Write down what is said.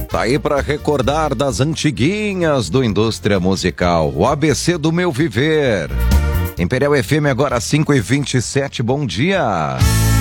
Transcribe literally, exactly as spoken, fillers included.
Tá aí pra recordar das antiguinhas do Indústria Musical, o A B C do meu viver. Imperial F M agora cinco e vinte e sete, bom dia.